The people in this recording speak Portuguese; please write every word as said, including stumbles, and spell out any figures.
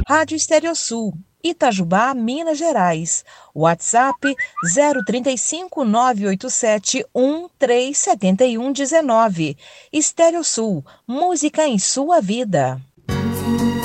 Rádio Estéreo Sul, Itajubá, Minas Gerais. WhatsApp zero trinta e cinco, nove oito sete, um três sete um um nove. Estéreo Sul, música em sua vida.